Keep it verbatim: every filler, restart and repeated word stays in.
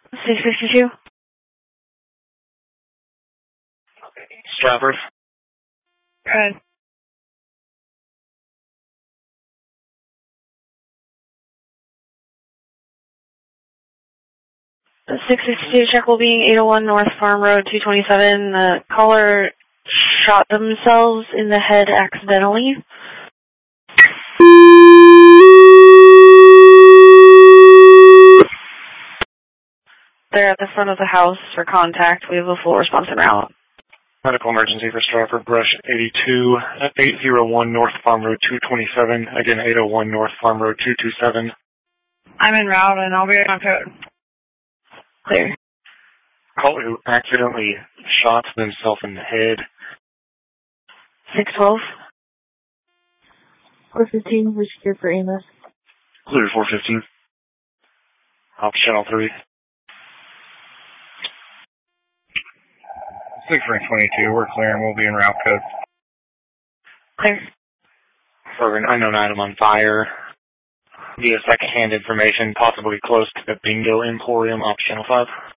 six sixty-two. Stratford. Go ahead. six sixty-two, check will be eight oh one North Farm Road, two twenty-seven. The caller shot themselves in the head accidentally. They're at the front of the house for contact. We have a full response en route. Medical emergency for Stratford Brush eighty-two, eight oh one North Farm Road two twenty-seven. Again, eight oh one North Farm Road two twenty-seven. I'm en route and I'll be on code. Clear. Caller who accidentally shot themselves in the head. six twelve. four fifteen, we're secured for A M S. Clear four fifteen. Off channel three. six rank twenty-two, we're clearing, we'll be in route code. Clear. For an unknown item on fire. Via second-hand information, possibly close to the Bingo Emporium, off channel five.